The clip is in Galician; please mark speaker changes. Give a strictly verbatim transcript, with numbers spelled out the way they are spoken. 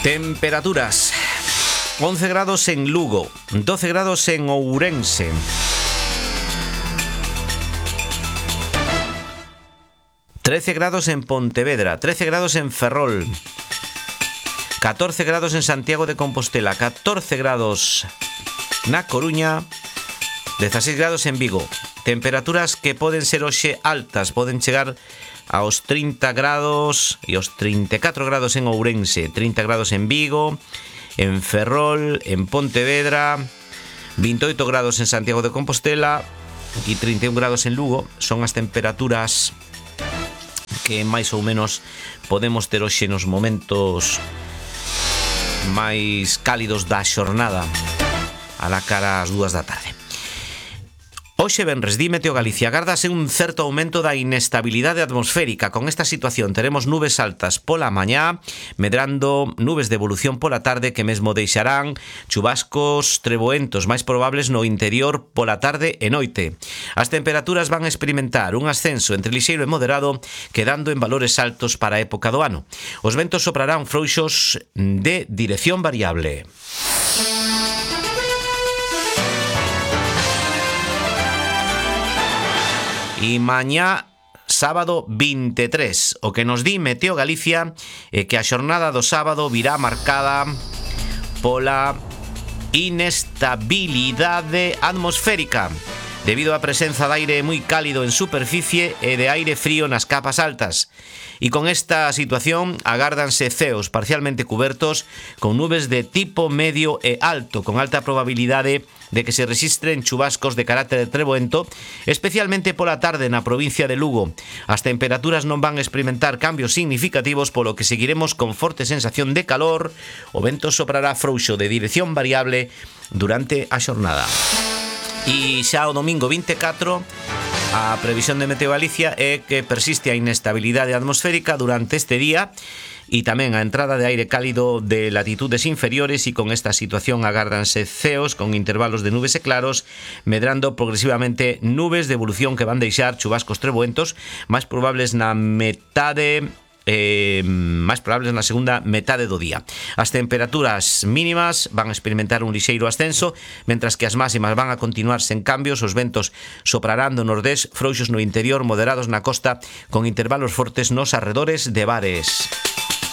Speaker 1: Temperaturas: once grados en Lugo, doce grados en Ourense, trece grados en Pontevedra, trece grados en Ferrol, catorce grados en Santiago de Compostela, catorce grados na Coruña, dieciséis grados en Vigo. Temperaturas que poden ser hoxe altas, poden chegar aos trinta grados e aos treinta e catro grados en Ourense, trinta grados en Vigo, en Ferrol, en Pontevedra, veintiocho grados en Santiago de Compostela e treinta e un grados en Lugo. Son as temperaturas que máis ou menos podemos ter hoxe nos momentos máis cálidos da xornada, a la cara ás dúas da tarde. Hoxe venres, di Meteo Galicia, agárdase un certo aumento da inestabilidade atmosférica. Con esta situación teremos nubes altas pola mañá, medrando nubes de evolución pola tarde que mesmo deixarán chubascos treboentos máis probables no interior pola tarde e noite. As temperaturas van a experimentar un ascenso entre lixeiro e moderado, quedando en valores altos para a época do ano. Os ventos soprarán frouxos de dirección variable. E mañá, sábado vinte e tres, o que nos di Meteo Galicia é que a xornada do sábado virá marcada pola inestabilidade atmosférica, debido á presenza de aire moi cálido en superficie e de aire frío nas capas altas. E con esta situación agárdanse ceos parcialmente cubertos con nubes de tipo medio e alto, con alta probabilidade de que se rexistren chubascos de carácter treboento, especialmente pola tarde na provincia de Lugo. As temperaturas non van a experimentar cambios significativos, polo que seguiremos con forte sensación de calor. O vento soprará frouxo de dirección variable durante a xornada. E xa o domingo vinte e catro, a previsión de Meteo Galicia é que persiste a inestabilidade atmosférica durante este día e tamén a entrada de aire cálido de latitudes inferiores, e con esta situación agárdanse ceos con intervalos de nubes e claros, medrando progresivamente nubes de evolución que van deixar chubascos treboentos máis probables na metade Eh, máis probables na segunda metade do día. As temperaturas mínimas van a experimentar un lixeiro ascenso, mentras que as máximas van a continuar sen cambios. Os ventos soprarán do nordés, frouxos no interior, moderados na costa, con intervalos fortes nos arredores de bares.